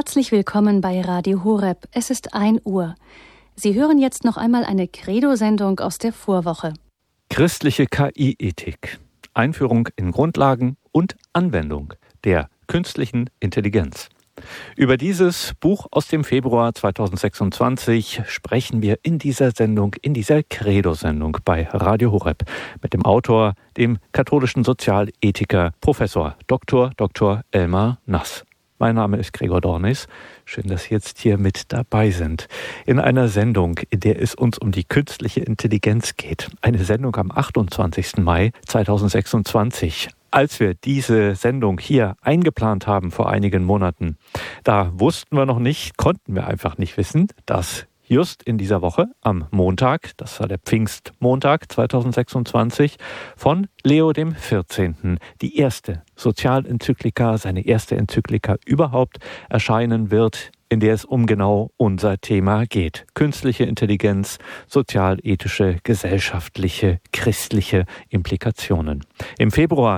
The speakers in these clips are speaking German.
Herzlich willkommen bei Radio Horeb. Es ist 1 Uhr. Sie hören jetzt noch einmal eine Credo-Sendung aus der Vorwoche. Christliche KI-Ethik. Einführung in Grundlagen und Anwendung der künstlichen Intelligenz. Über dieses Buch aus dem Februar 2026 sprechen wir in dieser Sendung, in dieser Credo-Sendung bei Radio Horeb mit dem Autor, dem katholischen Sozialethiker Professor Dr. Elmar Nass. Mein Name ist Gregor Dornis. Schön, dass Sie jetzt hier mit dabei sind. In einer Sendung, in der es uns um die künstliche Intelligenz geht. Eine Sendung am 28. Mai 2026. Als wir diese Sendung hier eingeplant haben vor einigen Monaten, da wussten wir noch nicht, konnten wir einfach nicht wissen, dass just in dieser Woche am Montag, das war der Pfingstmontag 2026, von Leo dem 14. die erste Sozialenzyklika, seine erste Enzyklika überhaupt erscheinen wird, in der es um genau unser Thema geht. Künstliche Intelligenz, sozialethische, gesellschaftliche, christliche Implikationen. Im Februar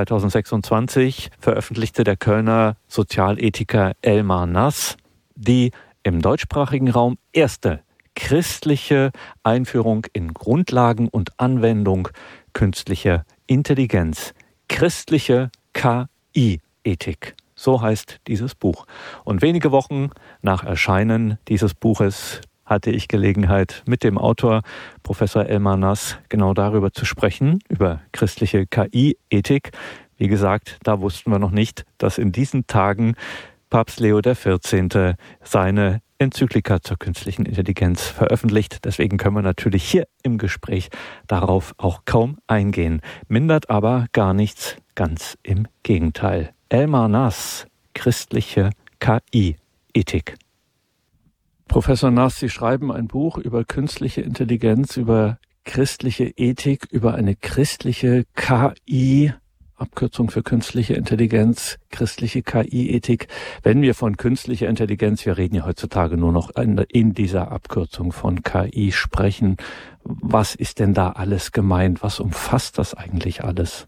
2026 veröffentlichte der Kölner Sozialethiker Elmar Nass die im deutschsprachigen Raum erste christliche Einführung in Grundlagen und Anwendung künstlicher Intelligenz. Christliche KI-Ethik. So heißt dieses Buch. Und wenige Wochen nach Erscheinen dieses Buches hatte ich Gelegenheit, mit dem Autor Professor Elmar Nass genau darüber zu sprechen, über christliche KI-Ethik. Wie gesagt, da wussten wir noch nicht, dass in diesen Tagen Papst Leo XIV. Seine Enzyklika zur künstlichen Intelligenz veröffentlicht. Deswegen können wir natürlich hier im Gespräch darauf auch kaum eingehen. Mindert aber gar nichts, ganz im Gegenteil. Elmar Nass, christliche KI-Ethik. Professor Nass, Sie schreiben ein Buch über künstliche Intelligenz, über christliche Ethik, über eine christliche KI, Abkürzung für künstliche Intelligenz, christliche KI-Ethik. Wenn wir von künstlicher Intelligenz, wir reden ja heutzutage nur noch in dieser Abkürzung von KI sprechen, was ist denn da alles gemeint? Was umfasst das eigentlich alles?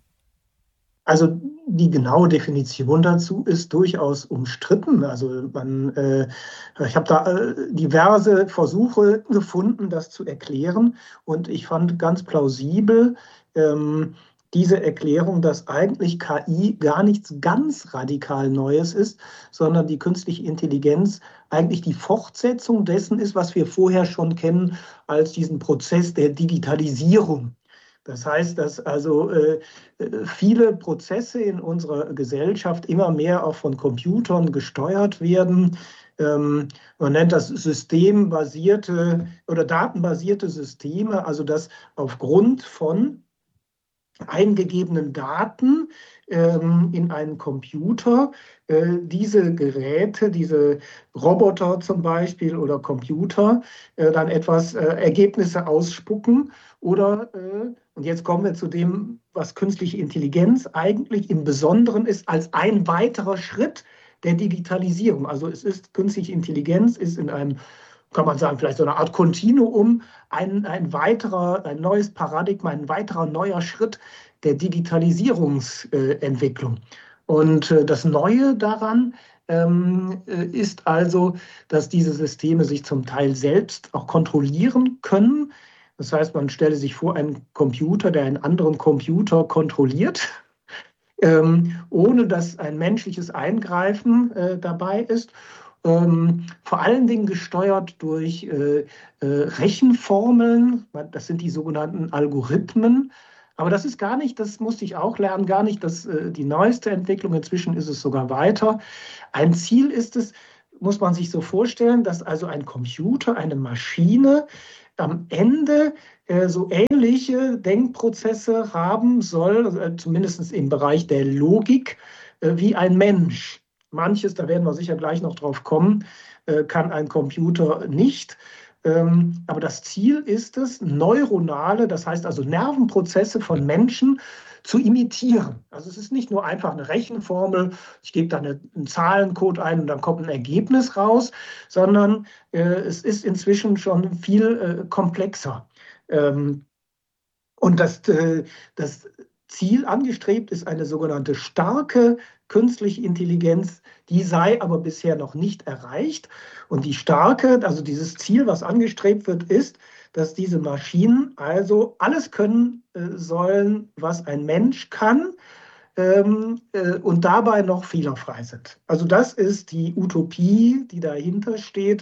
Also die genaue Definition dazu ist durchaus umstritten. Also ich habe da diverse Versuche gefunden, das zu erklären. Und ich fand ganz plausibel diese Erklärung, dass eigentlich KI gar nichts ganz radikal Neues ist, sondern die künstliche Intelligenz eigentlich die Fortsetzung dessen ist, was wir vorher schon kennen als diesen Prozess der Digitalisierung. Das heißt, dass also viele Prozesse in unserer Gesellschaft immer mehr auch von Computern gesteuert werden. Man nennt das systembasierte oder datenbasierte Systeme, also dass aufgrund von eingegebenen Daten in einen Computer diese Geräte, diese Roboter zum Beispiel oder Computer dann Ergebnisse ausspucken oder und jetzt kommen wir zu dem, was künstliche Intelligenz eigentlich im Besonderen ist, als ein weiterer Schritt der Digitalisierung. Also künstliche Intelligenz ist in einem, kann man sagen, vielleicht so eine Art Kontinuum, ein neues Paradigma, ein weiterer neuer Schritt der Digitalisierungsentwicklung. Und das Neue daran ist also, dass diese Systeme sich zum Teil selbst auch kontrollieren können. Das heißt, man stelle sich vor, einen Computer, der einen anderen Computer kontrolliert, ohne dass ein menschliches Eingreifen dabei ist. Vor allen Dingen gesteuert durch Rechenformeln, das sind die sogenannten Algorithmen. Aber das ist gar nicht, das musste ich auch lernen, gar nicht die neueste Entwicklung. Inzwischen ist es sogar weiter. Ein Ziel ist es, muss man sich so vorstellen, dass also ein Computer, eine Maschine am Ende so ähnliche Denkprozesse haben soll, zumindest im Bereich der Logik, wie ein Mensch. Manches, da werden wir sicher gleich noch drauf kommen, kann ein Computer nicht. Aber das Ziel ist es, neuronale, das heißt also Nervenprozesse von Menschen zu imitieren. Also es ist nicht nur einfach eine Rechenformel, ich gebe da einen Zahlencode ein und dann kommt ein Ergebnis raus, sondern es ist inzwischen schon viel komplexer. Und das Ziel angestrebt ist eine sogenannte starke künstliche Intelligenz, die sei aber bisher noch nicht erreicht. Und die starke, also dieses Ziel, was angestrebt wird, ist, dass diese Maschinen also alles können sollen, was ein Mensch kann, und dabei noch fehlerfrei sind. Also das ist die Utopie, die dahinter steht.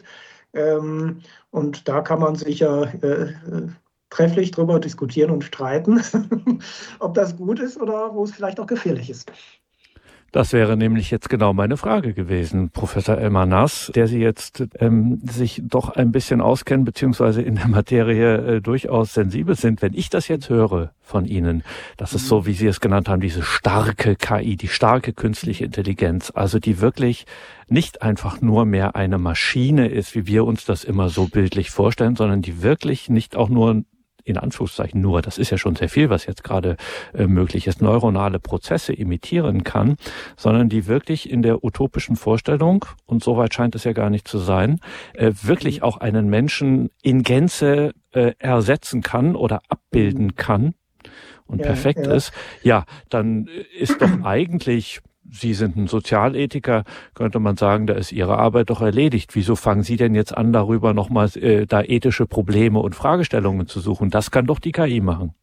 Und da kann man sicher trefflich drüber diskutieren und streiten, ob das gut ist oder wo es vielleicht auch gefährlich ist. Das wäre nämlich jetzt genau meine Frage gewesen, Professor Elmar Nass, der Sie jetzt sich doch ein bisschen auskennen, beziehungsweise in der Materie durchaus sensibel sind. Wenn ich das jetzt höre von Ihnen, das ist so, wie Sie es genannt haben, diese starke KI, die starke künstliche Intelligenz, also die wirklich nicht einfach nur mehr eine Maschine ist, wie wir uns das immer so bildlich vorstellen, sondern die wirklich nicht auch nur in Anführungszeichen nur, das ist ja schon sehr viel, was jetzt gerade möglich ist, neuronale Prozesse imitieren kann, sondern die wirklich in der utopischen Vorstellung, und soweit scheint es ja gar nicht zu sein, wirklich auch einen Menschen in Gänze ersetzen kann oder abbilden kann und perfekt ist, ja, dann ist doch eigentlich, Sie sind ein Sozialethiker, könnte man sagen, da ist Ihre Arbeit doch erledigt. Wieso fangen Sie denn jetzt an, darüber nochmal da ethische Probleme und Fragestellungen zu suchen? Das kann doch die KI machen.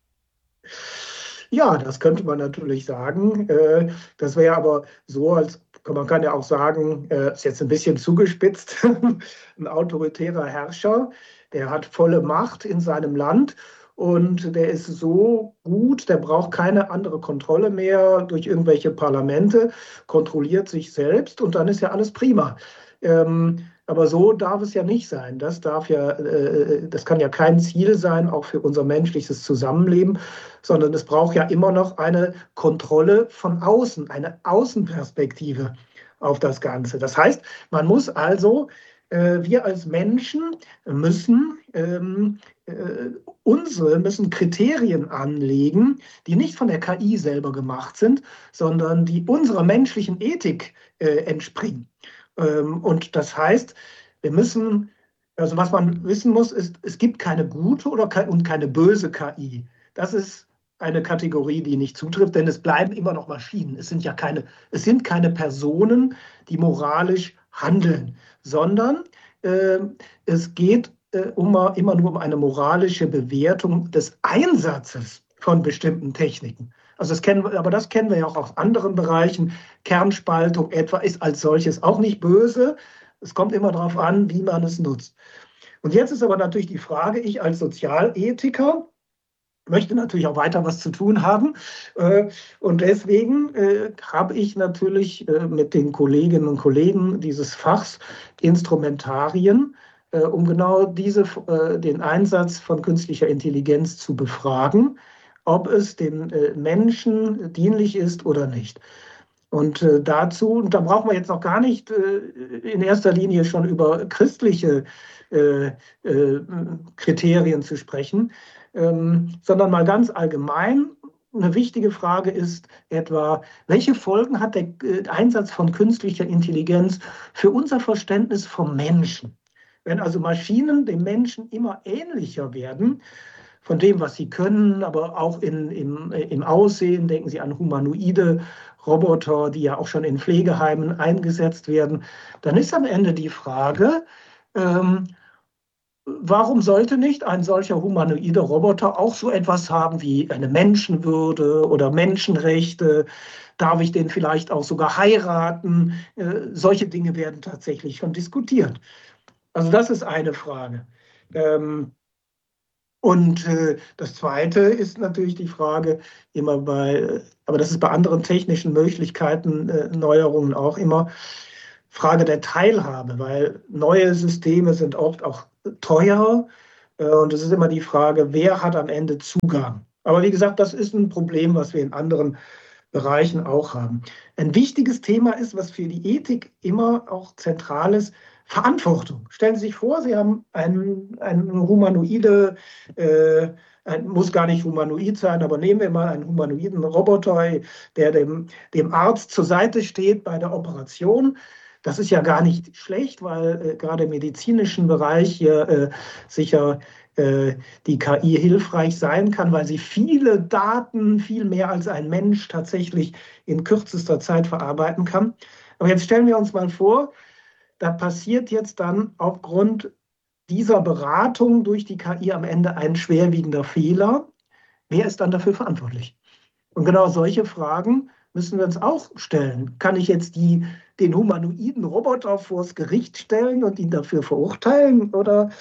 Ja, das könnte man natürlich sagen. Das wäre aber so, als man kann ja auch sagen, ist jetzt ein bisschen zugespitzt, ein autoritärer Herrscher, der hat volle Macht in seinem Land. Und der ist so gut, der braucht keine andere Kontrolle mehr durch irgendwelche Parlamente, kontrolliert sich selbst und dann ist ja alles prima. Aber so darf es ja nicht sein. Das kann ja kein Ziel sein, auch für unser menschliches Zusammenleben, sondern es braucht ja immer noch eine Kontrolle von außen, eine Außenperspektive auf das Ganze. Das heißt, man muss also, wir als Menschen müssen müssen Kriterien anlegen, die nicht von der KI selber gemacht sind, sondern die unserer menschlichen Ethik entspringen. Und das heißt, wir müssen, also was man wissen muss, ist, es gibt keine gute und keine böse KI. Das ist eine Kategorie, die nicht zutrifft, denn es bleiben immer noch Maschinen. Es sind keine Personen, die moralisch handeln, sondern es geht immer nur um eine moralische Bewertung des Einsatzes von bestimmten Techniken. Also das kennen wir ja auch aus anderen Bereichen. Kernspaltung etwa ist als solches auch nicht böse. Es kommt immer darauf an, wie man es nutzt. Und jetzt ist aber natürlich die Frage, ich als Sozialethiker möchte natürlich auch weiter was zu tun haben. Und deswegen habe ich natürlich mit den Kolleginnen und Kollegen dieses Fachs Instrumentarien, um genau den Einsatz von künstlicher Intelligenz zu befragen, ob es den Menschen dienlich ist oder nicht. Und da brauchen wir jetzt noch gar nicht in erster Linie schon über christliche Kriterien zu sprechen, sondern mal ganz allgemein. Eine wichtige Frage ist etwa, welche Folgen hat der Einsatz von künstlicher Intelligenz für unser Verständnis vom Menschen? Wenn also Maschinen dem Menschen immer ähnlicher werden, von dem, was sie können, aber auch im Aussehen, denken Sie an humanoide Roboter, die ja auch schon in Pflegeheimen eingesetzt werden, dann ist am Ende die Frage, warum sollte nicht ein solcher humanoider Roboter auch so etwas haben wie eine Menschenwürde oder Menschenrechte? Darf ich den vielleicht auch sogar heiraten? Solche Dinge werden tatsächlich schon diskutiert. Also das ist eine Frage. Und das Zweite ist natürlich die Frage, aber das ist bei anderen technischen Möglichkeiten, Neuerungen auch immer, Frage der Teilhabe, weil neue Systeme sind oft auch teuer und es ist immer die Frage, wer hat am Ende Zugang. Aber wie gesagt, das ist ein Problem, was wir in anderen Bereichen auch haben. Ein wichtiges Thema ist, was für die Ethik immer auch zentral ist, Verantwortung. Stellen Sie sich vor, Sie haben einen humanoide, muss gar nicht humanoid sein, aber nehmen wir mal einen humanoiden Roboter, der dem Arzt zur Seite steht bei der Operation. Das ist ja gar nicht schlecht, weil gerade im medizinischen Bereich hier sicher die KI hilfreich sein kann, weil sie viele Daten, viel mehr als ein Mensch tatsächlich in kürzester Zeit verarbeiten kann. Aber jetzt stellen wir uns mal vor, da passiert jetzt dann aufgrund dieser Beratung durch die KI am Ende ein schwerwiegender Fehler. Wer ist dann dafür verantwortlich? Und genau solche Fragen müssen wir uns auch stellen. Kann ich jetzt den humanoiden Roboter vors Gericht stellen und ihn dafür verurteilen? Oder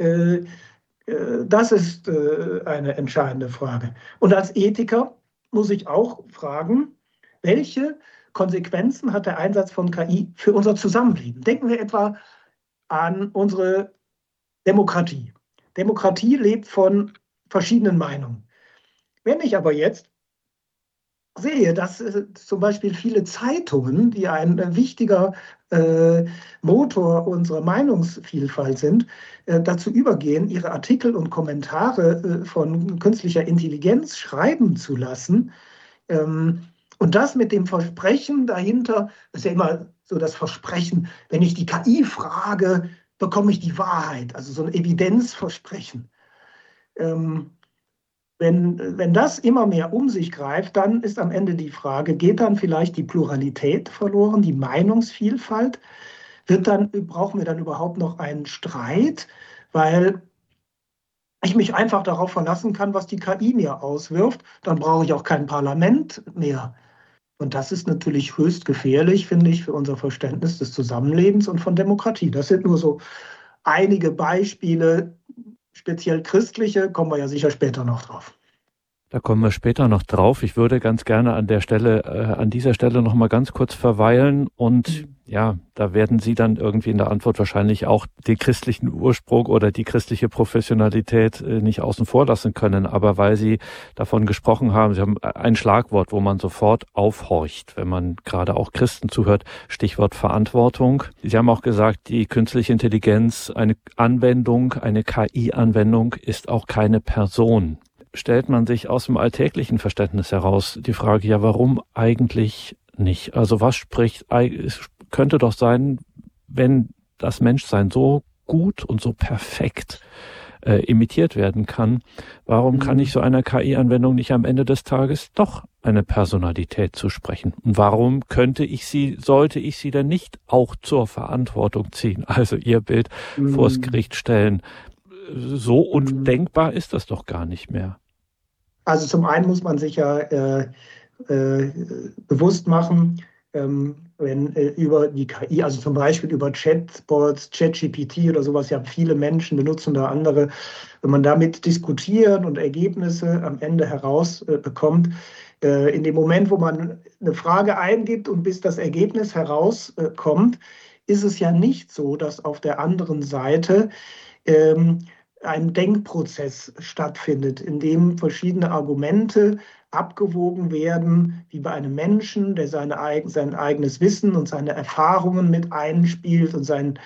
das ist eine entscheidende Frage. Und als Ethiker muss ich auch fragen, welche Konsequenzen hat der Einsatz von KI für unser Zusammenleben? Denken wir etwa an unsere Demokratie. Demokratie lebt von verschiedenen Meinungen. Wenn ich aber jetzt sehe, dass zum Beispiel viele Zeitungen, die ein wichtiger Motor unserer Meinungsvielfalt sind, dazu übergehen, ihre Artikel und Kommentare von künstlicher Intelligenz schreiben zu lassen. Und das mit dem Versprechen dahinter, das ist ja immer so das Versprechen, wenn ich die KI frage, bekomme ich die Wahrheit, also so ein Evidenzversprechen. Wenn das immer mehr um sich greift, dann ist am Ende die Frage, geht dann vielleicht die Pluralität verloren, die Meinungsvielfalt? Brauchen wir dann überhaupt noch einen Streit? Weil ich mich einfach darauf verlassen kann, was die KI mir auswirft, dann brauche ich auch kein Parlament mehr. Und das ist natürlich höchst gefährlich, finde ich, für unser Verständnis des Zusammenlebens und von Demokratie. Das sind nur so einige Beispiele, speziell christliche, kommen wir ja sicher später noch drauf. Da kommen wir später noch drauf. Ich würde ganz gerne an dieser Stelle noch mal ganz kurz verweilen und ja, da werden Sie dann irgendwie in der Antwort wahrscheinlich auch den christlichen Ursprung oder die christliche Professionalität nicht außen vor lassen können. Aber weil Sie davon gesprochen haben, Sie haben ein Schlagwort, wo man sofort aufhorcht, wenn man gerade auch Christen zuhört, Stichwort Verantwortung. Sie haben auch gesagt, die künstliche Intelligenz, eine Anwendung, eine KI-Anwendung ist auch keine Person. Stellt man sich aus dem alltäglichen Verständnis heraus die Frage, ja, warum eigentlich nicht? Also was könnte doch sein, wenn das Menschsein so gut und so perfekt imitiert werden kann, warum kann ich so einer KI-Anwendung nicht am Ende des Tages doch eine Personalität zusprechen? Und warum sollte ich sie denn nicht auch zur Verantwortung ziehen, also ihr Bild vors Gericht stellen? So undenkbar ist das doch gar nicht mehr. Also zum einen muss man sich ja bewusst machen, wenn über die KI, also zum Beispiel über Chatbots, ChatGPT oder sowas, ja viele Menschen benutzen da andere, wenn man damit diskutiert und Ergebnisse am Ende herausbekommt, in dem Moment, wo man eine Frage eingibt und bis das Ergebnis herauskommt, ist es ja nicht so, dass auf der anderen Seite ein Denkprozess stattfindet, in dem verschiedene Argumente abgewogen werden, wie bei einem Menschen, der sein eigenes Wissen und seine Erfahrungen mit einspielt und sein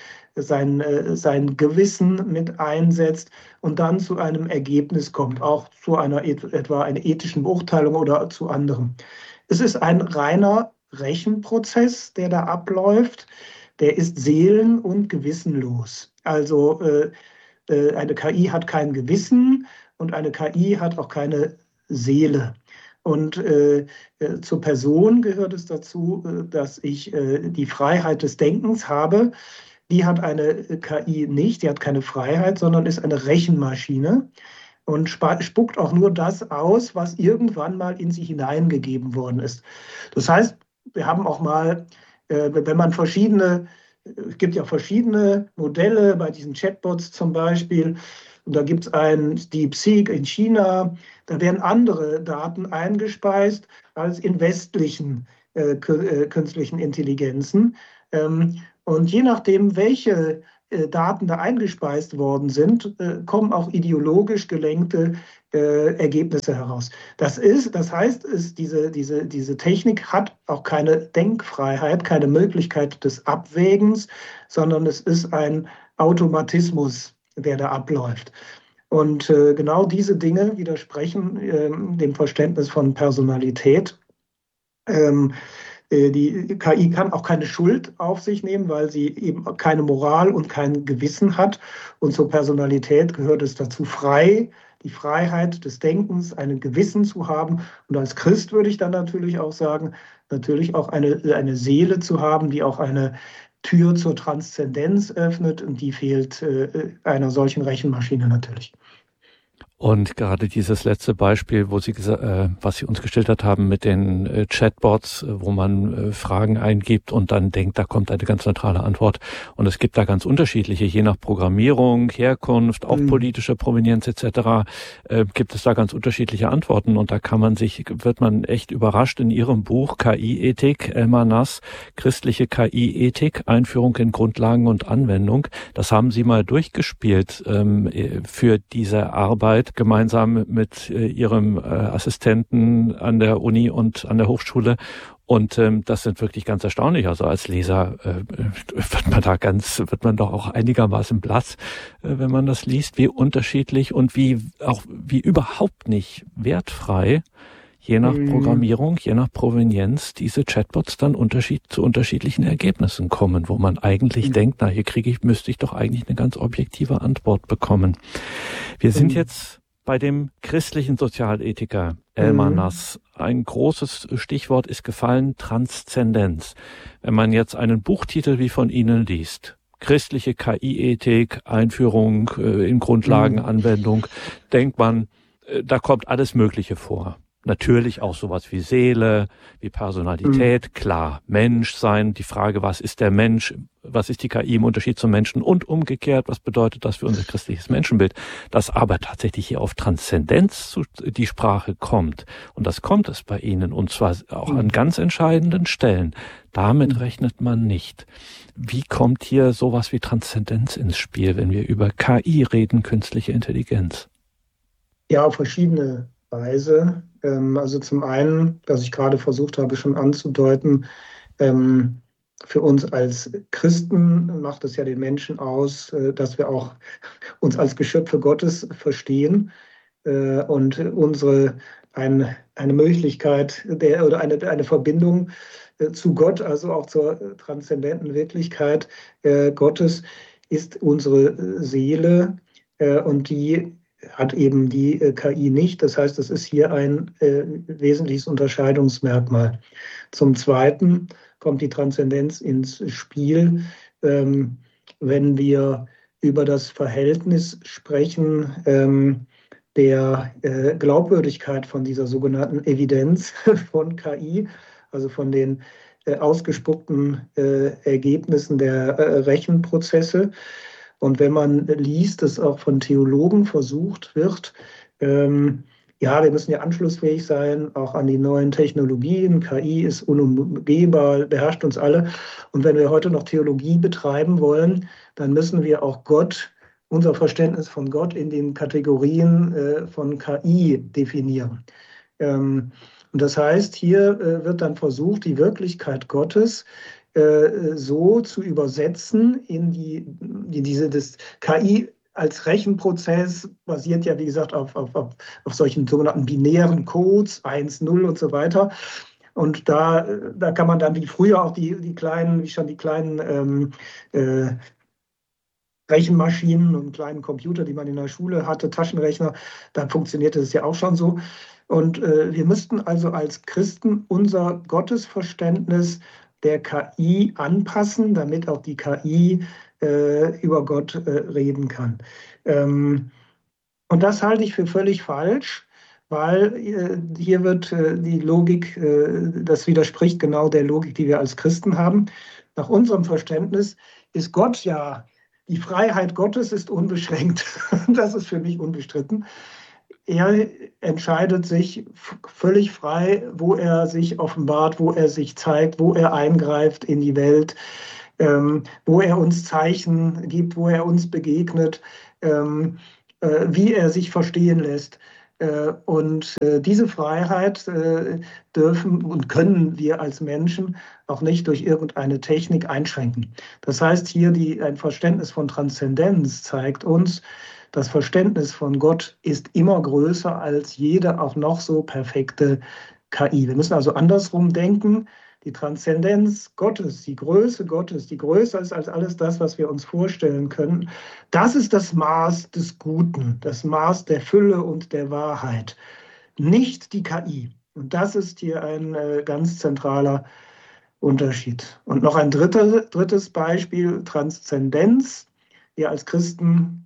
Gewissen mit einsetzt und dann zu einem Ergebnis kommt, auch zu etwa einer ethischen Beurteilung oder zu anderem. Es ist ein reiner Rechenprozess, der da abläuft, der ist seelen- und gewissenlos. Also eine KI hat kein Gewissen und eine KI hat auch keine Seele. Und zur Person gehört es dazu, dass ich die Freiheit des Denkens habe. Die hat eine KI nicht, die hat keine Freiheit, sondern ist eine Rechenmaschine und spuckt auch nur das aus, was irgendwann mal in sie hineingegeben worden ist. Das heißt, wir haben auch mal, wenn man es gibt ja verschiedene Modelle bei diesen Chatbots zum Beispiel. Und da gibt es ein DeepSeek in China. Da werden andere Daten eingespeist als in westlichen künstlichen Intelligenzen. Und je nachdem, welche Daten da eingespeist worden sind, kommen auch ideologisch gelenkte Ergebnisse heraus. Das heißt, diese Technik hat auch keine Denkfreiheit, keine Möglichkeit des Abwägens, sondern es ist ein Automatismus, der da abläuft. Und genau diese Dinge widersprechen dem Verständnis von Personalität. Die KI kann auch keine Schuld auf sich nehmen, weil sie eben keine Moral und kein Gewissen hat. Und zur Personalität gehört es dazu, die Freiheit des Denkens, ein Gewissen zu haben. Und als Christ würde ich dann natürlich auch sagen, natürlich auch eine Seele zu haben, die auch eine Tür zur Transzendenz öffnet. Und die fehlt einer solchen Rechenmaschine natürlich. Und gerade dieses letzte Beispiel, was Sie uns geschildert haben mit den Chatbots, wo man Fragen eingibt und dann denkt, da kommt eine ganz neutrale Antwort. Und es gibt da ganz unterschiedliche, je nach Programmierung, Herkunft, auch politische Provenienz etc., gibt es da ganz unterschiedliche Antworten. Und da wird man echt überrascht in Ihrem Buch KI-Ethik, Elmar Nass, christliche KI-Ethik, Einführung in Grundlagen und Anwendung. Das haben Sie mal durchgespielt für diese Arbeit, gemeinsam mit Ihrem Assistenten an der Uni und an der Hochschule. Und das sind wirklich ganz erstaunlich. Also als Leser wird man doch auch einigermaßen blass, wenn man das liest, wie unterschiedlich und wie überhaupt nicht wertfrei, je nach Programmierung, je nach Provenienz, diese Chatbots dann zu unterschiedlichen Ergebnissen kommen, wo man eigentlich denkt, hier müsste ich doch eigentlich eine ganz objektive Antwort bekommen. Wir sind jetzt bei dem christlichen Sozialethiker Elmar Nass. Ein großes Stichwort ist gefallen, Transzendenz. Wenn man jetzt einen Buchtitel wie von Ihnen liest, christliche KI-Ethik, Einführung in Grundlagenanwendung, denkt man, da kommt alles Mögliche vor. Natürlich auch sowas wie Seele, wie Personalität, klar, Mensch sein, die Frage, was ist der Mensch, was ist die KI im Unterschied zum Menschen und umgekehrt, was bedeutet das für unser christliches Menschenbild, dass aber tatsächlich hier auf Transzendenz die Sprache kommt. Und das kommt es bei Ihnen, und zwar auch an ganz entscheidenden Stellen. Damit rechnet man nicht. Wie kommt hier sowas wie Transzendenz ins Spiel, wenn wir über KI reden, künstliche Intelligenz? Ja, auf verschiedene Weise. Also zum einen, dass ich gerade versucht habe schon anzudeuten, für uns als Christen macht es ja den Menschen aus, dass wir auch uns als Geschöpfe Gottes verstehen und eine Möglichkeit oder eine Verbindung zu Gott, also auch zur transzendenten Wirklichkeit Gottes, ist unsere Seele, und die hat eben die KI nicht. Das heißt, es ist hier ein wesentliches Unterscheidungsmerkmal. Zum Zweiten kommt die Transzendenz ins Spiel, wenn wir über das Verhältnis sprechen der Glaubwürdigkeit von dieser sogenannten Evidenz von KI, also von den ausgespuckten Ergebnissen der Rechenprozesse. Und wenn man liest, dass auch von Theologen versucht wird, wir müssen ja anschlussfähig sein, auch an die neuen Technologien. KI ist unumgehbar, beherrscht uns alle. Und wenn wir heute noch Theologie betreiben wollen, dann müssen wir auch unser Verständnis von Gott in den Kategorien von KI definieren. Und das heißt, hier wird dann versucht, die Wirklichkeit Gottes so zu übersetzen das KI als Rechenprozess basiert ja, wie gesagt, auf solchen sogenannten binären Codes, 1, 0 und so weiter. Und da kann man dann wie früher auch die kleinen Rechenmaschinen und kleinen Computer, die man in der Schule hatte, Taschenrechner, da funktionierte es ja auch schon so. Und wir müssten also als Christen unser Gottesverständnis der KI anpassen, damit auch die KI über Gott reden kann. Und das halte ich für völlig falsch, weil hier wird die Logik, das widerspricht genau der Logik, die wir als Christen haben. Nach unserem Verständnis ist Gott ja, die Freiheit Gottes ist unbeschränkt. Das ist für mich unbestritten. Er entscheidet sich völlig frei, wo er sich offenbart, wo er sich zeigt, wo er eingreift in die Welt, wo er uns Zeichen gibt, wo er uns begegnet, wie er sich verstehen lässt. Und diese Freiheit dürfen und können wir als Menschen auch nicht durch irgendeine Technik einschränken. Das heißt, hier ein Verständnis von Transzendenz zeigt uns, das Verständnis von Gott ist immer größer als jede auch noch so perfekte KI. Wir müssen also andersrum denken. die Transzendenz Gottes, die Größe Gottes, die größer ist als alles das, was wir uns vorstellen können, das ist das Maß des Guten, das Maß der Fülle und der Wahrheit, nicht die KI. Und das ist hier ein ganz zentraler Unterschied. Und noch ein drittes Beispiel, Transzendenz. Wir als Christen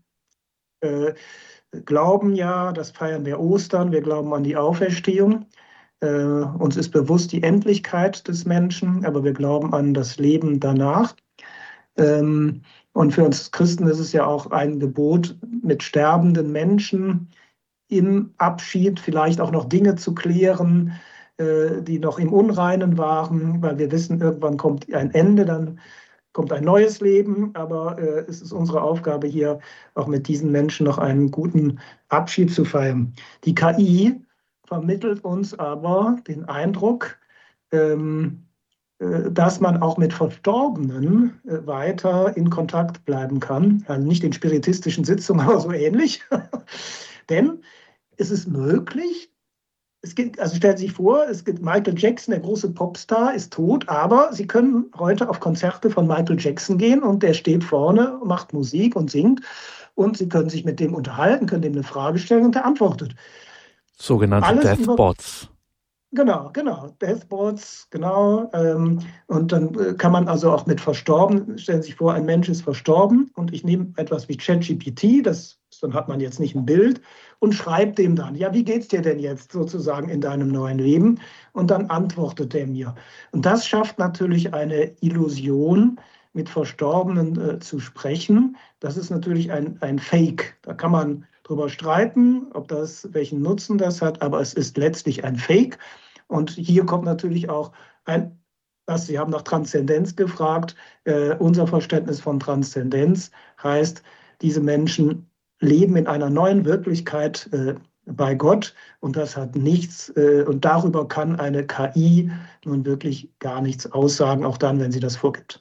glauben ja, das feiern wir Ostern, wir glauben an die Auferstehung. Uns ist bewusst die Endlichkeit des Menschen, aber wir glauben an das Leben danach. Und für uns Christen ist es ja auch ein Gebot, mit sterbenden Menschen im Abschied vielleicht auch noch Dinge zu klären, die noch im Unreinen waren, weil wir wissen, irgendwann kommt ein Ende, dann kommt ein neues Leben, aber es ist unsere Aufgabe hier, auch mit diesen Menschen noch einen guten Abschied zu feiern. Die KI vermittelt uns aber den Eindruck, dass man auch mit Verstorbenen weiter in Kontakt bleiben kann. Also nicht in spiritistischen Sitzungen, aber so ähnlich. Denn es ist möglich, also stellen Sie sich vor, es gibt Michael Jackson, der große Popstar, ist tot, aber Sie können heute auf Konzerte von Michael Jackson gehen und der steht vorne, macht Musik und singt und Sie können sich mit dem unterhalten, können dem eine Frage stellen und der antwortet. Sogenannte Deathbots. Genau, Deathbots, genau. Und dann kann man also auch mit Verstorbenen, stellen Sie sich vor, ein Mensch ist verstorben und ich nehme etwas wie ChatGPT, dann hat man jetzt nicht ein Bild und schreibt dem dann, ja, wie geht's dir denn jetzt sozusagen in deinem neuen Leben? Und dann antwortet er mir. Und das schafft natürlich eine Illusion, mit Verstorbenen zu sprechen. Das ist natürlich ein Fake. Da kann man drüber streiten, welchen Nutzen das hat, aber es ist letztlich ein Fake. Und hier kommt natürlich auch Sie haben nach Transzendenz gefragt. Unser Verständnis von Transzendenz heißt, diese Menschen leben in einer neuen Wirklichkeit bei Gott und das hat nichts, und darüber kann eine KI nun wirklich gar nichts aussagen, auch dann, wenn sie das vorgibt.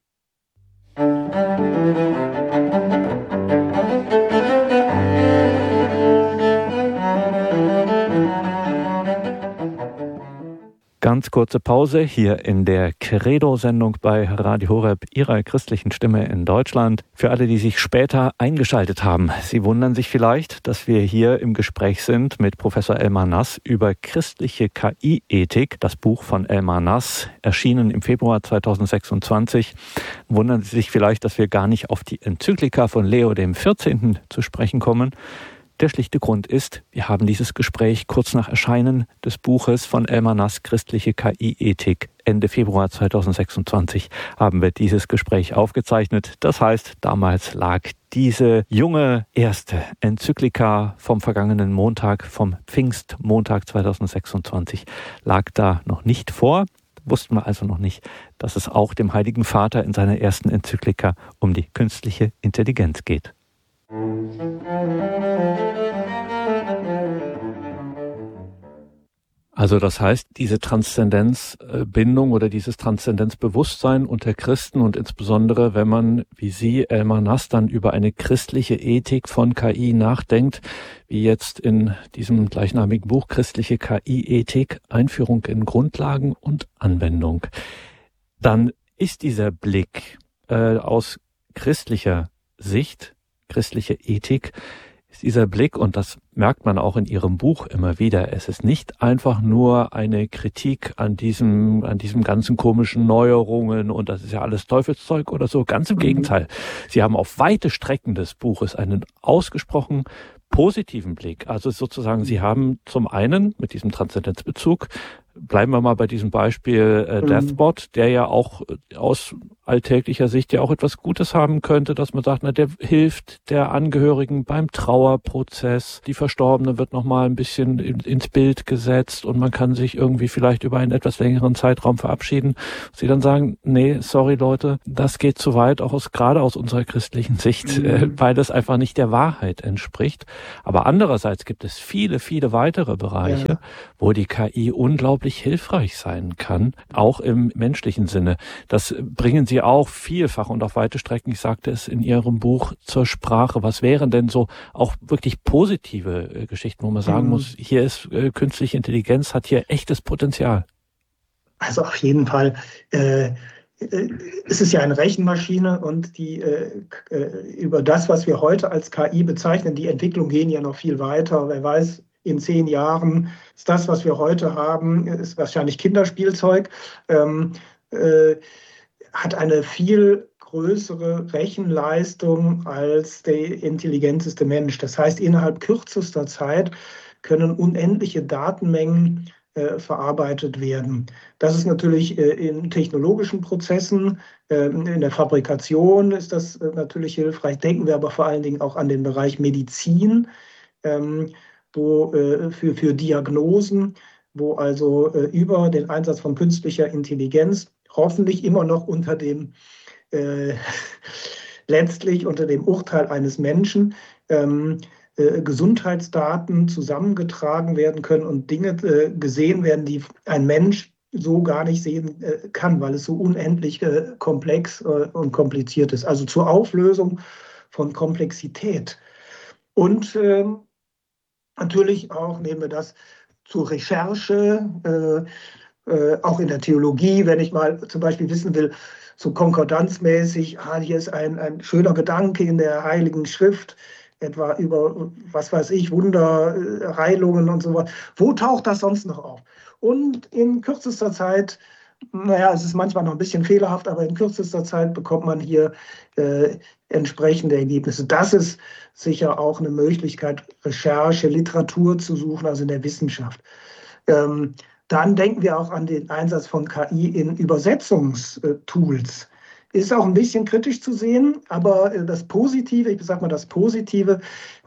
Ganz kurze Pause hier in der Credo-Sendung bei Radio Horeb, Ihrer christlichen Stimme in Deutschland. Für alle, die sich später eingeschaltet haben, Sie wundern sich vielleicht, dass wir hier im Gespräch sind mit Professor Elmar Nass über christliche KI-Ethik. Das Buch von Elmar Nass, erschienen im Februar 2026. Wundern Sie sich vielleicht, dass wir gar nicht auf die Enzyklika von Leo XIV. Zu sprechen kommen. Der schlichte Grund ist, wir haben dieses Gespräch kurz nach Erscheinen des Buches von Elmar Nass, Christliche KI-Ethik, Ende Februar 2026 haben wir dieses Gespräch aufgezeichnet. Das heißt, damals lag diese junge erste Enzyklika vom vergangenen Montag, vom Pfingstmontag 2026, lag da noch nicht vor. Wussten wir also noch nicht, dass es auch dem Heiligen Vater in seiner ersten Enzyklika um die künstliche Intelligenz geht. Also das heißt, diese Transzendenzbindung oder dieses Transzendenzbewusstsein unter Christen und insbesondere, wenn man, wie Sie, Elmar Nass, dann über eine christliche Ethik von KI nachdenkt, wie jetzt in diesem gleichnamigen Buch Christliche KI-Ethik, Einführung in Grundlagen und Anwendung, dann ist dieser Blick aus christlicher Sicht, christliche Ethik, ist dieser Blick, und das merkt man auch in Ihrem Buch immer wieder, es ist nicht einfach nur eine Kritik an diesem ganzen komischen Neuerungen und das ist ja alles Teufelszeug oder so, ganz im Gegenteil. Sie haben auf weite Strecken des Buches einen ausgesprochen positiven Blick. Also sozusagen, Sie haben zum einen mit diesem Transzendenzbezug, bleiben wir mal bei diesem Beispiel Deathbot, der ja auch aus alltäglicher Sicht ja auch etwas Gutes haben könnte, dass man sagt, na, der hilft der Angehörigen beim Trauerprozess. Die Verstorbene wird nochmal ein bisschen ins Bild gesetzt und man kann sich irgendwie vielleicht über einen etwas längeren Zeitraum verabschieden. Sie dann sagen, nee, sorry Leute, das geht zu weit, auch gerade aus unserer christlichen Sicht, weil das einfach nicht der Wahrheit entspricht. Aber andererseits gibt es viele, viele weitere Bereiche, wo die KI unglaublich hilfreich sein kann, auch im menschlichen Sinne. Das bringen Sie auch vielfach und auf weite Strecken, ich sagte es in Ihrem Buch, zur Sprache. Was wären denn so auch wirklich positive Geschichten, wo man sagen muss, hier ist künstliche Intelligenz, hat hier echtes Potenzial? Also auf jeden Fall. Es ist ja eine Rechenmaschine und die über das, was wir heute als KI bezeichnen, die Entwicklungen gehen ja noch viel weiter. Wer weiß, in 10 Jahren ist das, was wir heute haben, ist wahrscheinlich Kinderspielzeug, hat eine viel größere Rechenleistung als der intelligenteste Mensch. Das heißt, innerhalb kürzester Zeit können unendliche Datenmengen verarbeitet werden. Das ist natürlich in technologischen Prozessen, in der Fabrikation ist das natürlich hilfreich. Denken wir aber vor allen Dingen auch an den Bereich Medizin, für Diagnosen, wo also über den Einsatz von künstlicher Intelligenz hoffentlich immer noch letztlich unter dem Urteil eines Menschen Gesundheitsdaten zusammengetragen werden können und Dinge gesehen werden, die ein Mensch so gar nicht sehen kann, weil es so unendlich komplex und kompliziert ist. Also zur Auflösung von Komplexität. Und natürlich auch, nehmen wir das zur Recherche, auch in der Theologie, wenn ich mal zum Beispiel wissen will, so konkordanzmäßig, hier ist ein schöner Gedanke in der Heiligen Schrift, etwa über, was weiß ich, Wunder, Heilungen und so weiter. Wo taucht das sonst noch auf? Und in kürzester Zeit, es ist manchmal noch ein bisschen fehlerhaft, aber in kürzester Zeit bekommt man hier entsprechende Ergebnisse. Das ist sicher auch eine Möglichkeit, Recherche, Literatur zu suchen, also in der Wissenschaft. Dann denken wir auch an den Einsatz von KI in Übersetzungstools. Ist auch ein bisschen kritisch zu sehen, aber das Positive, ich sage mal das Positive,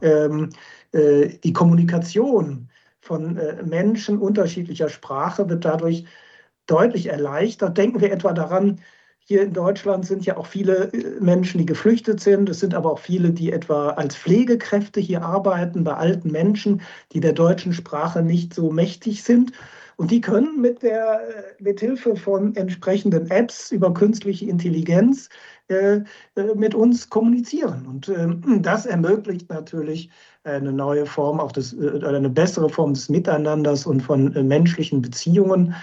die Kommunikation von Menschen unterschiedlicher Sprache wird dadurch deutlich erleichtert. Denken wir etwa daran, hier in Deutschland sind ja auch viele Menschen, die geflüchtet sind. Es sind aber auch viele, die etwa als Pflegekräfte hier arbeiten, bei alten Menschen, die der deutschen Sprache nicht so mächtig sind. Und die können mit Hilfe von entsprechenden Apps über künstliche Intelligenz mit uns kommunizieren. Und das ermöglicht natürlich eine neue Form, oder eine bessere Form des Miteinanders und von menschlichen Beziehungen.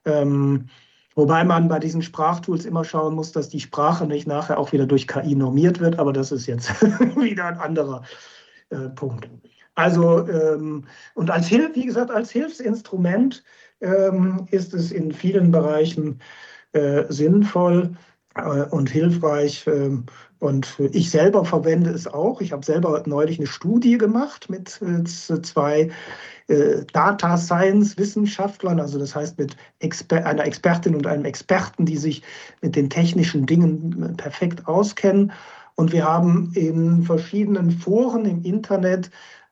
Wobei man bei diesen Sprachtools immer schauen muss, dass die Sprache nicht nachher auch wieder durch KI normiert wird. Aber das ist jetzt wieder ein anderer Punkt. Also, und wie gesagt, als Hilfsinstrument ist es in vielen Bereichen sinnvoll und hilfreich. Und ich selber verwende es auch. Ich habe selber neulich eine Studie gemacht mit 2 Data Science Wissenschaftlern, also das heißt mit einer Expertin und einem Experten, die sich mit den technischen Dingen perfekt auskennen. Und wir haben in verschiedenen Foren im Internet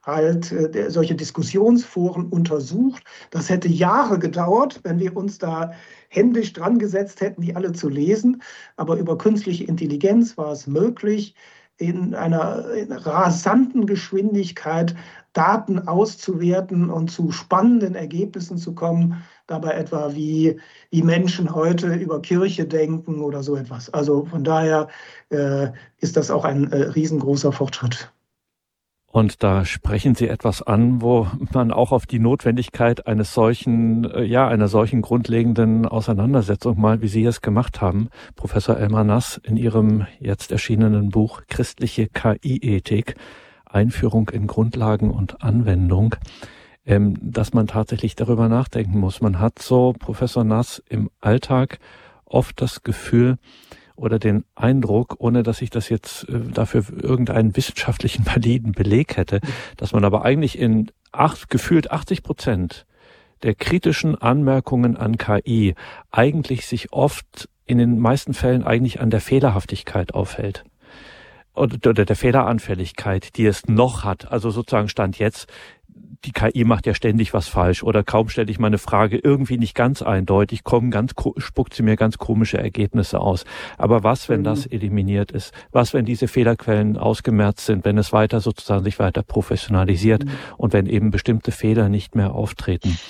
solche Diskussionsforen untersucht. Das hätte Jahre gedauert, wenn wir uns da händisch dran gesetzt hätten, die alle zu lesen. Aber über künstliche Intelligenz war es möglich, in einer rasanten Geschwindigkeit Daten auszuwerten und zu spannenden Ergebnissen zu kommen, dabei etwa wie Menschen heute über Kirche denken oder so etwas. Also von daher ist das auch ein riesengroßer Fortschritt. Und da sprechen Sie etwas an, wo man auch auf die Notwendigkeit einer solchen grundlegenden Auseinandersetzung mal, wie Sie es gemacht haben, Professor Elmar Nass, in Ihrem jetzt erschienenen Buch Christliche KI-Ethik, Einführung in Grundlagen und Anwendung, dass man tatsächlich darüber nachdenken muss. Man hat so, Professor Nass, im Alltag oft das Gefühl, oder den Eindruck, ohne dass ich das jetzt dafür irgendeinen wissenschaftlichen validen Beleg hätte, dass man aber eigentlich in gefühlt 80% der kritischen Anmerkungen an KI eigentlich sich oft in den meisten Fällen eigentlich an der Fehlerhaftigkeit aufhält. Oder der Fehleranfälligkeit, die es noch hat. Also sozusagen Stand jetzt, die KI macht ja ständig was falsch oder kaum stelle ich meine Frage irgendwie nicht ganz eindeutig, spuckt sie mir ganz komische Ergebnisse aus. Aber was, wenn das eliminiert ist? Was, wenn diese Fehlerquellen ausgemerzt sind, wenn es sich weiter professionalisiert und wenn eben bestimmte Fehler nicht mehr auftreten?